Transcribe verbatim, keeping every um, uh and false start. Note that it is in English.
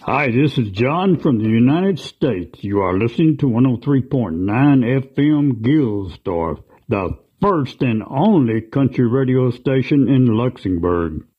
Hi, this is John from the United States. You are listening to one oh three point nine F M Gilsdorf, the first and only country radio station in Luxembourg.